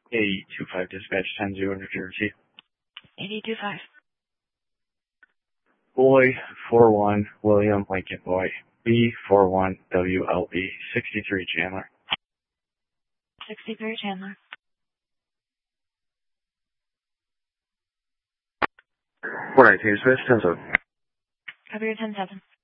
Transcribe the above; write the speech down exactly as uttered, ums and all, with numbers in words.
eight two five dispatch ten zero New Jersey. eight two five. Boy four one William Lincoln Boy. B four one W L B sixty-three Chandler. sixty-three Chandler. four nineteen dispatch ten seven. Cover your ten seven.